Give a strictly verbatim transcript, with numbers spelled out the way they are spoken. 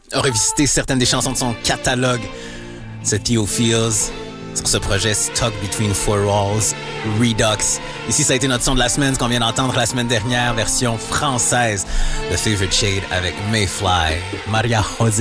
revisiter certaines des chansons de son catalogue. C'est Theo Fields sur ce projet Stuck Between Four Walls, Redux. Ici, ça a été notre son de la semaine, ce qu'on vient d'entendre la semaine dernière, version française de Favorite Shade avec Mayfly, Maria José.